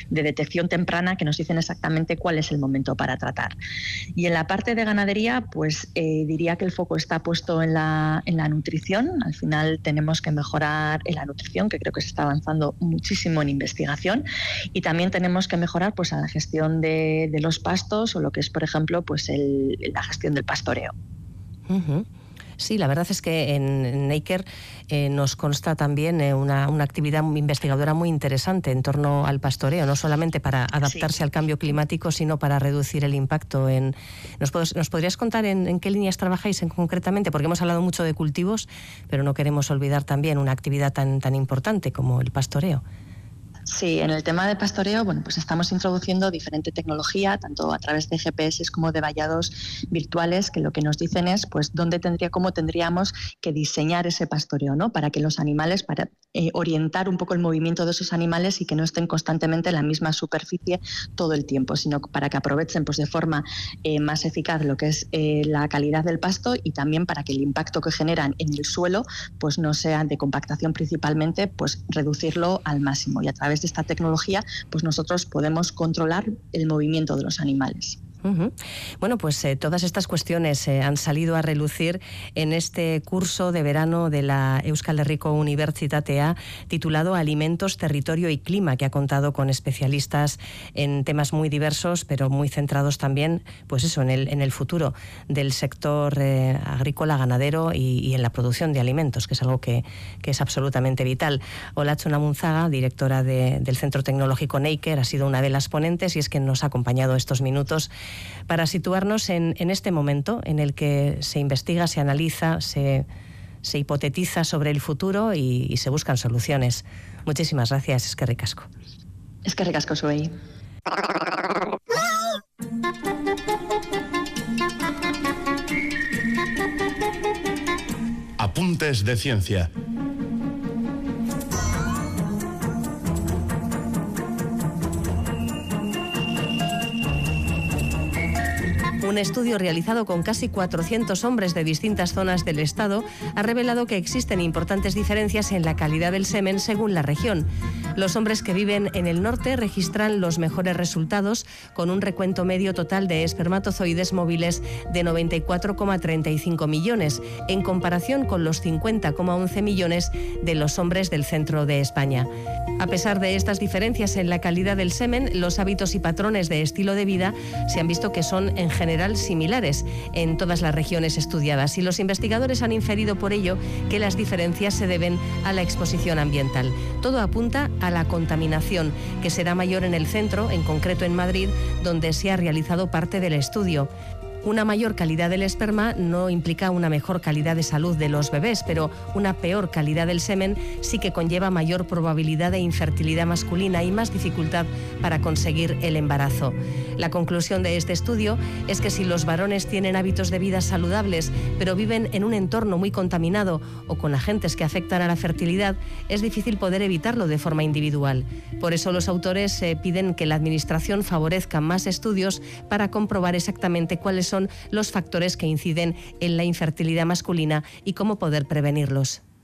de detección temprana que nos dicen exactamente cuál es el momento para tratar. Y en la parte de ganadería, pues diría que el foco está puesto en la nutrición. Al final tenemos que mejorar en la nutrición, que creo que se está avanzando muchísimo en investigación, y también tenemos que mejorar pues a la gestión de los pastos, o lo que es, por ejemplo, pues la gestión del pastoreo. Uh-huh. Sí, la verdad es que en Neiker nos consta también una actividad investigadora muy interesante en torno al pastoreo, no solamente para adaptarse al cambio climático, sino para reducir el impacto. ¿Nos podrías contar en qué líneas trabajáis concretamente? Porque hemos hablado mucho de cultivos, pero no queremos olvidar también una actividad tan importante como el pastoreo. Sí, en el tema de pastoreo, bueno, pues estamos introduciendo diferente tecnología, tanto a través de GPS como de vallados virtuales, que lo que nos dicen es pues cómo tendríamos que diseñar ese pastoreo, ¿no? Para que los animales, para orientar un poco el movimiento de esos animales y que no estén constantemente en la misma superficie todo el tiempo, sino para que aprovechen pues de forma más eficaz lo que es la calidad del pasto, y también para que el impacto que generan en el suelo pues no sea de compactación principalmente, pues reducirlo al máximo, y a través de esta tecnología pues nosotros podemos controlar el movimiento de los animales. Uh-huh. Bueno, pues todas estas cuestiones han salido a relucir en este curso de verano de la Euskal Herriko Unibertsitatea titulado Alimentos, Territorio y Clima, que ha contado con especialistas en temas muy diversos, pero muy centrados también, pues eso, en el futuro del sector agrícola, ganadero y en la producción de alimentos, que es algo que es absolutamente vital. Olatxo Namunzaga, directora del Centro Tecnológico Neiker, ha sido una de las ponentes y es quien nos ha acompañado estos minutos para situarnos en este momento en el que se investiga, se analiza, se hipotetiza sobre el futuro y se buscan soluciones. Muchísimas gracias, eskerrik asko. Eskerrik asko zuei. Apuntes de ciencia. Un estudio realizado con casi 400 hombres de distintas zonas del Estado ha revelado que existen importantes diferencias en la calidad del semen según la región. Los hombres que viven en el norte registran los mejores resultados, con un recuento medio total de espermatozoides móviles de 94,35 millones, en comparación con los 50,11 millones de los hombres del centro de España. A pesar de estas diferencias en la calidad del semen, los hábitos y patrones de estilo de vida se han visto que son en general similares en todas las regiones estudiadas, y los investigadores han inferido por ello que las diferencias se deben a la exposición ambiental. Todo apunta a la contaminación, que será mayor en el centro, en concreto en Madrid, donde se ha realizado parte del estudio. Una mayor calidad del esperma no implica una mejor calidad de salud de los bebés, pero una peor calidad del semen sí que conlleva mayor probabilidad de infertilidad masculina y más dificultad para conseguir el embarazo. La conclusión de este estudio es que si los varones tienen hábitos de vida saludables, pero viven en un entorno muy contaminado o con agentes que afectan a la fertilidad, es difícil poder evitarlo de forma individual. Por eso los autores piden que la Administración favorezca más estudios para comprobar exactamente cuáles son los factores que inciden en la infertilidad masculina y cómo poder prevenirlos.